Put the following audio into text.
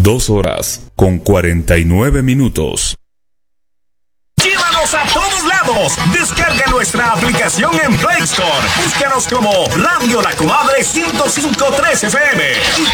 2 horas con 49 minutos. ¡Llévanos a todos lados! Descarga nuestra aplicación en Play Store. Búscanos como Radio La Comadre 105.3 FM y